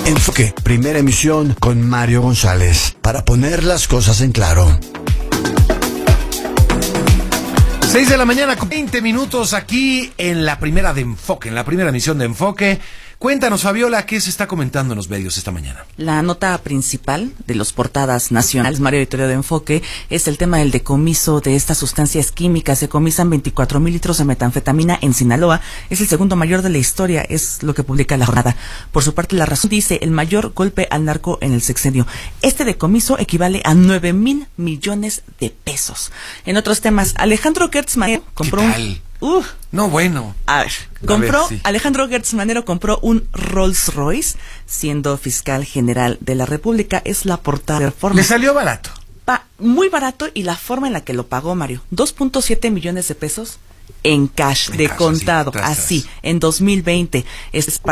Enfoque, primera emisión con Mario González, para poner las cosas en claro. 6 de la mañana con 20 minutos aquí en la primera de Enfoque, en la primera emisión de Enfoque. Cuéntanos, Fabiola, ¿qué se está comentando en los medios esta mañana? La nota principal de los portadas nacionales, Mario Vittorio de Enfoque, es el tema del decomiso de estas sustancias químicas. Se decomisan 24,000 litros de metanfetamina en Sinaloa. Es el segundo mayor de la historia, es lo que publica La Jornada. Por su parte, La Razón dice, el mayor golpe al narco en el sexenio. Este decomiso equivale a 9,000 millones de pesos. En otros temas, Alejandro Gertz Manero compró No, bueno. A ver, sí. Alejandro Gertz Manero compró un Rolls Royce, siendo fiscal general de la República. Es la portada de Reforma. Le salió barato. Muy barato, y la forma en la que lo pagó, Mario. 2.7 millones de pesos en cash, de contado, así, en 2020. Es